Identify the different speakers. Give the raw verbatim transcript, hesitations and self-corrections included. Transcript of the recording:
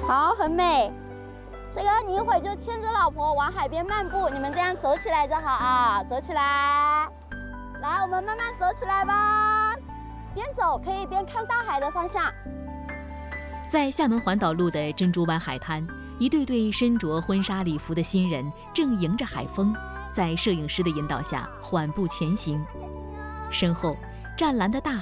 Speaker 1: 好，很美。这个你一会就牵着老婆往海边漫步，你们这样走起来就好啊，走起来。来，我们慢慢走起来吧。边走可以边看大海的方向。
Speaker 2: 在厦门环岛路的珍珠湾海滩，一对对身着婚纱礼服的新人正迎着海风，在摄影师的引导下缓步前行。身后，湛蓝的大